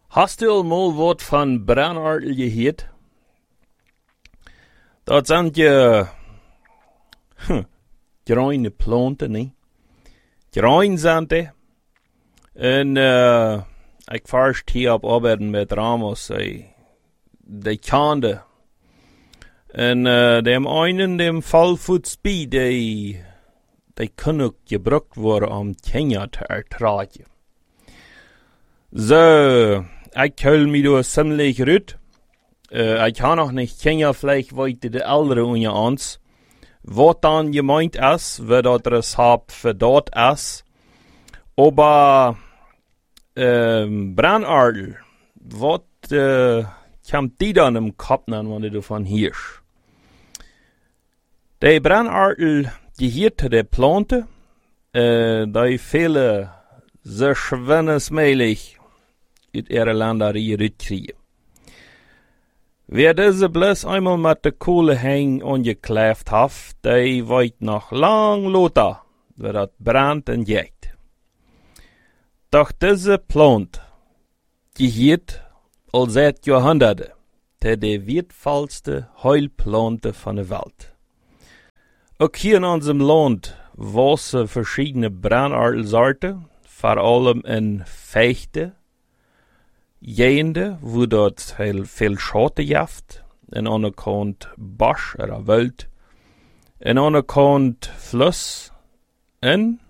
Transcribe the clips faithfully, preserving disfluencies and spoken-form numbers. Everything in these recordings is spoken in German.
Hast du al mal wat van Brandardel gehört? Dat zijn je huh, groene planten, nee. Groen zijn die. En uh, ik first hier op arbeiden met Ramos, die, die kande. En uh, dem einen, dem Fallvoetspeed, die, die kunnen ook gebruikt worden om Kenia te ertragen. Zo, ik hul me door ziemlich uit. Uh, ik ga nog niet Kenia, vielleicht weiter de andere unter uns. Wat dan gemeint is, wat dat Rezept für dort ist. Aber ähm, Brandardel, wat äh, kommt die dann im Kopf an, wenn du davon hörst? Die Brandardel gehört der Plante, äh, die viele sehr schwinnesmäßig in ihre Länder kriegen. Wer diese bloß einmal mit der Kohle hängen und gekläft hat, der weiß noch lang loter, wer das brennt und jagt. Doch diese Plant gehört al seit Jahrhunderten zu der wertvollste Heilplante von der Welt. Auch hier in unserem Land wachsen verschiedene Brandardelsorten, vor allem in Feuchte, Gegenden, wo dort viel, viel Schatten gibt, in einer Kant Busch oder Wald, in einer Kant Fluss, in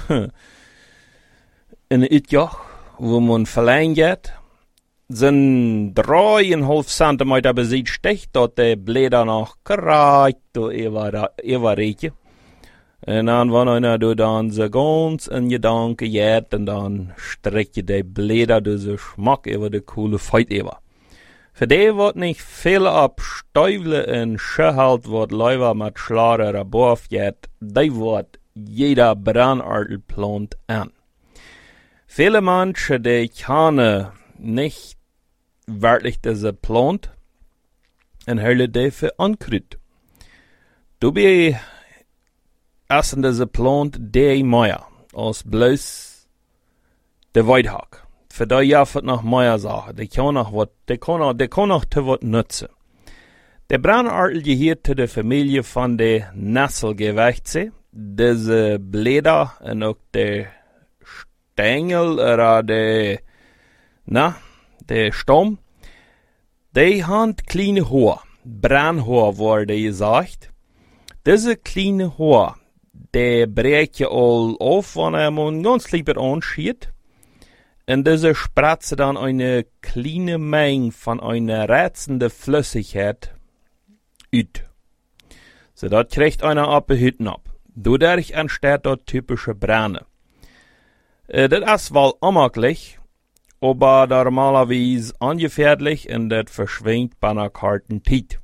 in Utjoch, wo man verleihen geht, sind dreieinhalb Zentimeter besieht sticht, dort die Blätter noch gereicht, über Rieche. Und dann, wenn einer du dann so ganz in Gedanken geht, und dann streckt die Blätter durch Schmack über die coole Feit über. Für die wird nicht viel ab Stäuble und Schehalt, wird Läufer mit Schlare oder Borf geht, die wird jeder Brandardelplant an. Viele Menschen, die kennen nicht wirklich diese Plant und halten die für Unkraut. Du bist essen diese Plant die mehr als bloß der Weidhack. Für die jaffet noch mehr Sachen. Die kann noch was, die kann auch, die kann auch zu was nutzen. Der Brandardel gehört zu der Familie von den Nesselgewächse. Diese Blätter und auch der Stängel oder der, na, der Stamm, die haben kleine Haar, Brandhaar wurde gesagt. Diese kleine Haar, die breekt je all auf, wenn man ganz lieber anschiet. Und diese spratzt dann eine kleine Menge von einer reizenden Flüssigkeit ut. So, das kriegt einer ab Hütten ab. Dadurch entsteht dort typische Brände. Äh, das ist wohl unmöglich, aber normalerweise ungefährlich und das verschwindet bei einer karten Zeit.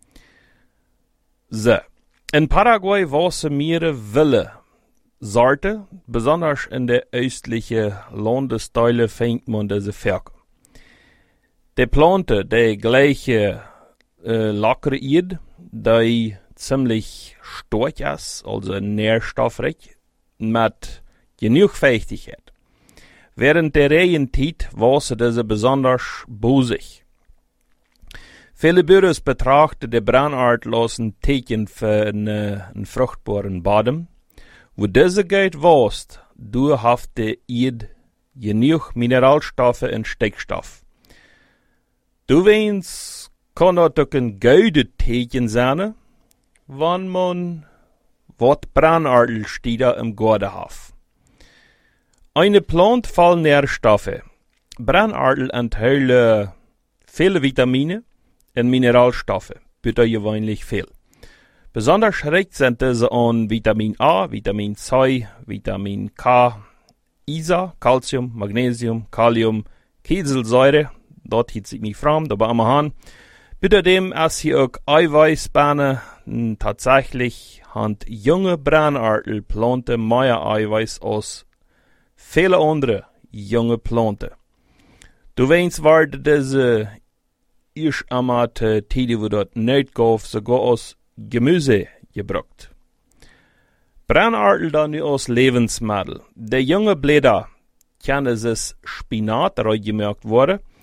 So. In Paraguay wachsen mehrere wilde Sorten, besonders in der östlichen Landesteile findet man diese Völker. Die Plante, die gleiche äh, lockere Erde, die ziemlich stark ist, also nährstoffreich, mit genug Feuchtigkeit. Während der Regenzeit wachsen diese besonders bosig. Viele Büros betrachten die Brandardel als ein Tecken für eine, einen fruchtbaren Boden. Wo diese geht wächst, du hast die Erde genug Mineralstoffe und Stickstoff. Du weinst, kann das auch ein gutes Tecken sein, wenn man wat Brandardelstieder im Garten hat. Eine Plant voll Nährstoffe. Brandardel enthält viele Vitamine und Mineralstoffe, bitte gewöhnlich viel. Besonders reich sind diese an Vitamin A, Vitamin C, Vitamin K, Isa, Calcium, Magnesium, Kalium, Kieselsäure, dort hielt sich mich fram, da war am Bitte dem ist hier auch Eiweißbahne, tatsächlich haben junge Brandardelplanten mehr Eiweiß als viele andere junge Planten. Du weißt, war diese erst einmal die Zeit, wo dort nicht gab, sogar aus Gemüse gebraucht. Brandardel dann als Lebensmittel. Der junge Blätter können es Spinat gemerkt worden,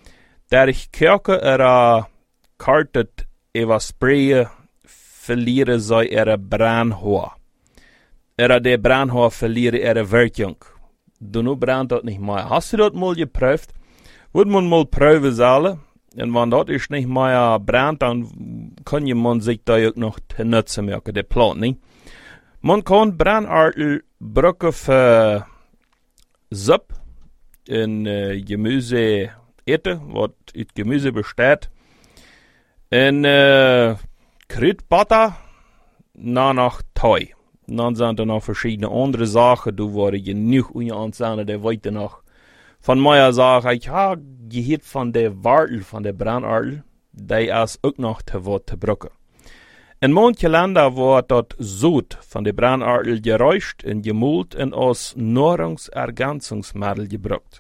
Derich kerke era kartet eva spree verlieren zij ihre brandhoor. Era de brandhoor verlieren ihre werking. Du nu brandt dat nicht mehr. Hast du dat mal geprüft? Würde man mal prüfen sollen? Und wenn das ist nicht mehr brandt, dann kann man sich da auch noch nutzen merken, der Plan, nicht? Man kann Brandartel brücken für Suppe in äh, Gemüse eten, was aus Gemüse besteht. In äh, Kräutbutter, nach Tei. Dann sind da noch verschiedene andere Sachen, du wurde genug unanzahne, der weiter noch. Von meiner Sache, ich habe gehört von der Wartel, von der Brandartel, die ist auch noch zu Wort zu brücken. In manchen Ländern wird dort Sud von der Brandartel geräuscht und gemult und als Nahrungsergänzungsmittel gebraucht.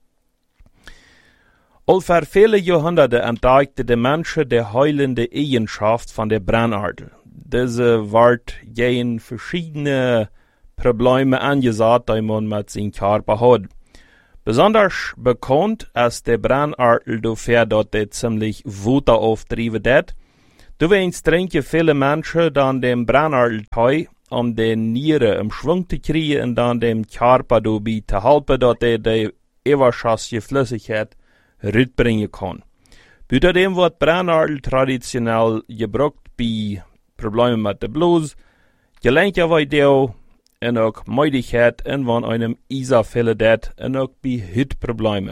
Over viele Jahrhunderte entdeckte die Menschen die heilende Eigenschaft von der Brandartel. Diese wird gegen verschiedene Probleme angesagt, die man mit seinem Körper hat. Besonders bekannt ist der Brandartel dafür, dass er ziemlich Wut auftrieben hat. Du willst trinken viele Menschen dann den Brandartel, um den Nieren im Schwung zu kriegen und dann dem Körper dabei zu helfen, dass er die überschüssige Flüssigkeit rüberbringen kann. Außerdem wird Brandartel traditionell gebraucht bei Problemen mit der Blues, Gelenkerweideo und auch Müdigkeit und wenn einem Isa fehlt hat und auch bei Hautproblemen.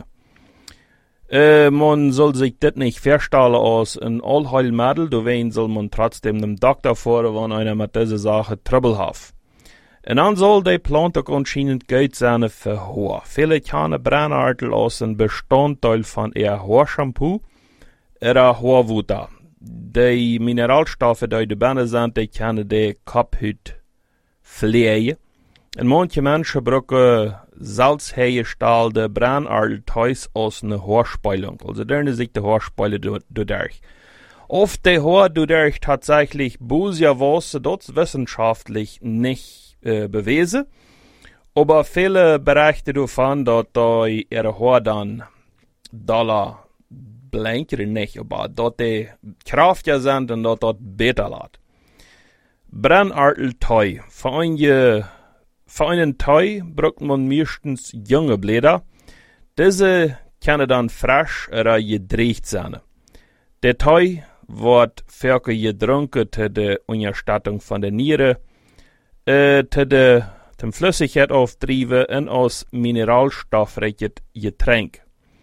Äh, man soll sich das nicht verstellen als ein Allheilmittel, deswegen soll man trotzdem dem Doktor fahren, wenn einer mit dieser Sache Trouble hat. Und dann soll die Plant auch anscheinend gut sein für Haar. Viele kennen Brandartel als ein Bestandteil von ihr Haarshampoo oder Haarwutter. Die Mineralstoffe, die dabei sind, die können die Kopfhaut pflegen. Und manche Menschen brauchen salzhergestellte Brandartel als eine Haarspeilung. Also da sich die Haarspeile durch. Oft die Haar durch tatsächlich böse Wasser, das ist wissenschaftlich nicht äh, bewiesen. Aber viele berichten davon, dass die ihre Haar dann Dollar blanker nicht, aber dass die kraftiger sind und dass das besser lässt. Brandartel-Tee. Für, ein, für einen Tee braucht man meistens junge Blätter. Diese können dann frisch oder gedreht sein. Der Tee wird für getrunken zu der Unterstattung von der Niere, äh, zu der zum Flüssigkeit auftrieben und als mineralstoffreiches Getränk.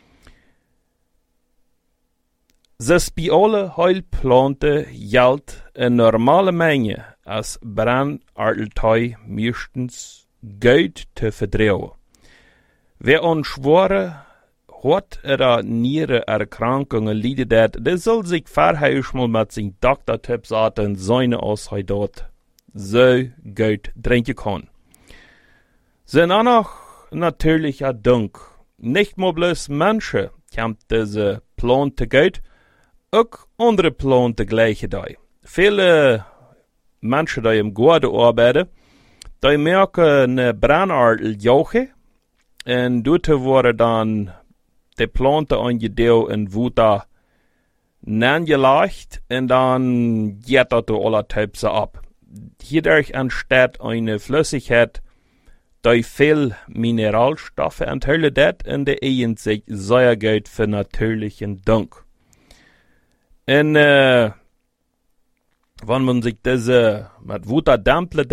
Das bei allen Heilplanten gilt eine normale Menge als Brandartel meistens gut zu vertrauen. Wer an schwere Haut- oder Nierenerkrankungen leidet, der soll sich vorher mal mit seinem Doktor-Tipps sagen, seine als er dort so gut trinken kann. Sind auch noch natürlicher Dank. Nicht nur bloß Menschen kommt diese Plante gut, auch andere Planten gleiche da. Viele Menschen, die im Garten arbeiten, die merken eine Brandartel-Jauche und dort wurde dann die Plante angedeutet in Wuta angelegt und dann geht das alle Typen ab. Hierdurch entsteht eine Flüssigkeit, die viel Mineralstoffe enthält und die eignet sich sehr gut für natürlichen Dunk. Und äh, wenn man sich diese mit Wuta dämpft,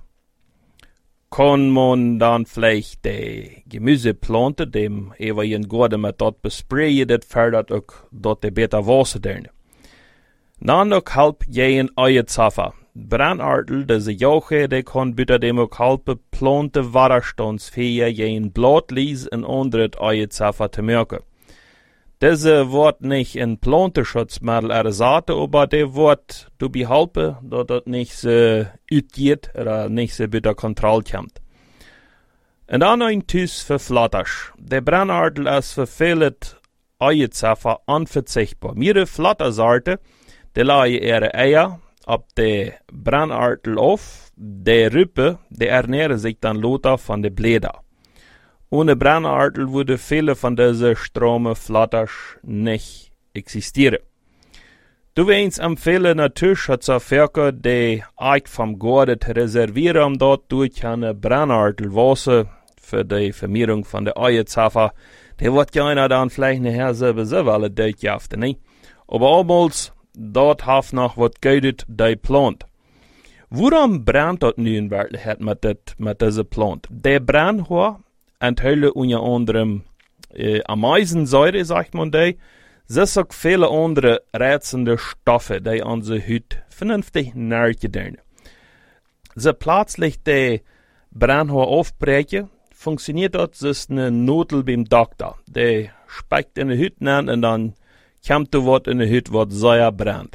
kann man dann vielleicht die Gemüseplante, dem ewigen Garten mit dort besprayen, das fördert auch dort die besser Wasser drin. Dann auch halb jeden Eierzaffer. Brandartel, diese Jauche, die kann bitte dem auch halbe Plante widerstandsfähig jeden Blattlies und andere Eierzaffer zu merken. Diese wird nicht in Plantenschutzmittel ersetzt, aber die wird dabei helfen, dass das nicht so utgeht oder nicht so bitte Kontrolle kommt. Und dann ein Tüß für Flatters. Der Brandartel ist für viele Eierzaffer unverzichtbar. Ihre Flattersorte, die legen ihre Eier ab der Brandartel auf. Die Rippe, die ernähren sich dann lauter von den Blättern. Ohne Brennartel würde viele von diesen Stromen flatters nicht existieren. Du weinst empfehlen natürlich, hat so Völker, die Eik vom Gorde zu reservieren, um dort durch eine Brennartel Wasser für die Vermehrung von der Eierzaffer. Der wird ja einer dann vielleicht nachher selber selber alle durchjaften, ne? Aber oftmals, dort hat noch was geudet, die plant. Woran brennt dort nun in Wirklichkeit mit, det, mit dieser Plant? Der Brennhor enthält unter anderem äh, Ameisensäure, sagt man die. Es auch viele andere reizende Stoffe, die unsere Haut vernünftig nachgedehnen. So plötzlich die Brennhor aufbrechen, funktioniert das als eine Notel beim Doktor. Der speckt in die Haut an und dann kommt da was in die Haut, was sehr brennt.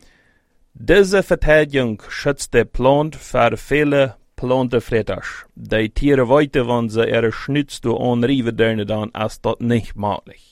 Diese Verteidigung schützt die Plant vor viele Plantefretters. Die Tiere weiter, wenn sie ihre Schnitz anriven dürfen, dann ist das nicht möglich.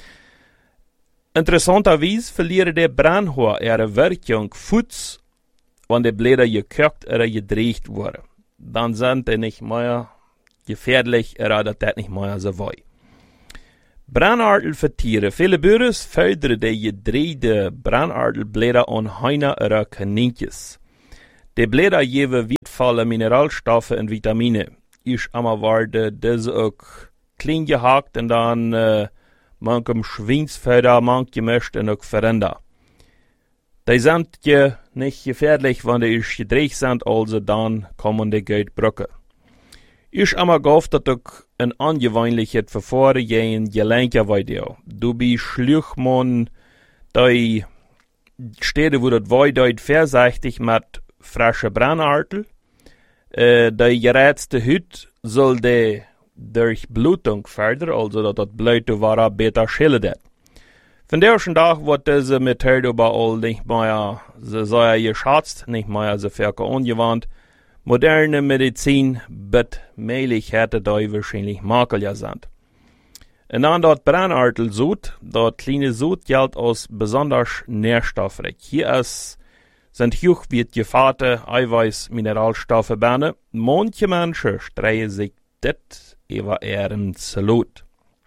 Interessanterweise verlieren die Brennhor ihre Wirkung Fuß, wenn die Blätter gekocht oder gedreht wurden. Dann sind die nicht mehr gefährlich oder das ist nicht mehr so weit. Brennartel für Tiere. Viele Bürgers fördern die gedrehte Brennartelblätter an Heine oder Kaninkjes. Die Blätter geben wertvolle Mineralstoffe und Vitamine. Ich einmal wurde diese auch klein gehackt und dann äh, manchem Schweinsfeder, manche möchten auch verändern. Die sind ja nicht gefährlich, wenn die ich gedreht sind, also dann kommen die gut brücken. Ich einmal gehofft, dass auch ein angewöhnliches Verfahren gegen Gelenke-Video. Du bist Schlüchmann, die Städte, wo das Weide vorsichtig mit frischen Brennartel. Äh, die gerätzte Haut soll die Durchblutung fördern, also dass das Blut war besser schildert. Von der ersten Tag wird diese Methode überall nicht mehr so sehr geschätzt, nicht mehr so viel angewandt. Moderne Medizin wird Möglichkeiten, die wahrscheinlich makeliger sind. Und dann dort Brennartelsud, dort kleine Sud gilt als besonders nährstoffreich. Hier ist, sind hochwert gefährte Eiweiß, Mineralstoffe berne. Manche Menschen streuen sich das über ihren Salat.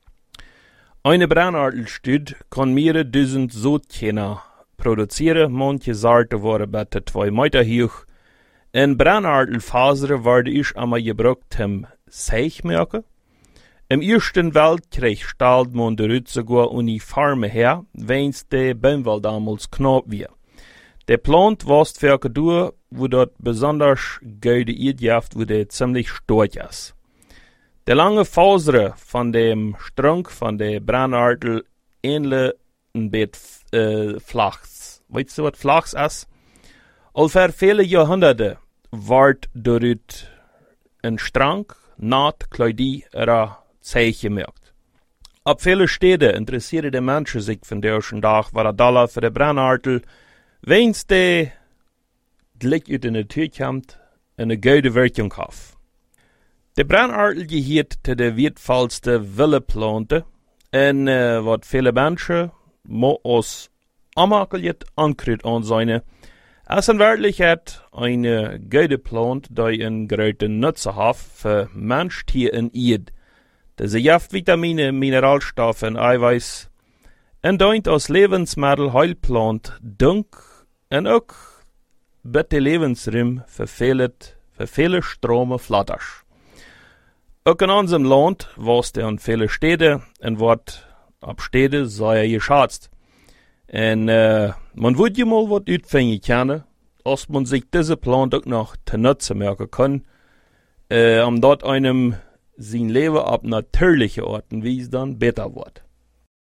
Eine Brennartelstüd kann mehrere Dutzend Sudkerne produzieren. Manche Sorten waren bitte zwei Meter hoch. In Brennartelfasern wurde ich einmal gebraucht zum Seichmerken. Im Ersten Weltkrieg stellte man die sogar Uniformen her, wenn der Baumwolle damals knapp war. Der Plant war für durch, wo dort besonders gut geirrt, wo der ziemlich stark ist. Der lange Faser von dem Strunk von der Brennartel ähnlich ein bisschen äh, Flachs. Weißt du, was Flachs ist? Over viele Jahrhunderte ward dort ein Strang, Naht, Kleidie oder Zeich gemerkt. Ab viele Städte interessieren die Menschen sich von der ersten Tag, was der Dollar für die Brennartel, wenn es die Licht aus der Natur kommt, eine gute Wirkung hat. Die Brennartel gehört zu den wertvollsten Willeplanten und äh, was viele Menschen als anmakeliert Ankret ansehen. Es ist in Wirklichkeit eine gute Plant, die einen großen Nutzen hat für Mensch, Tier und Erde. Diese gibt Vitamine, Mineralstoffe und Eiweiß und dient als Lebensmittel Heilplant Dunk und auch bitte Lebensraum für viele, für viele Strome Flatters. Auch in unserem Land, wo es an viele Städte und wird ab Städte sehr geschätzt. Und äh, man würde ja mal was utfinden können, als man sich diese Plant auch noch zu Nutzen merken kann, äh, um dort einem sein Leben auf natürliche Orten, wie es dann besser wird.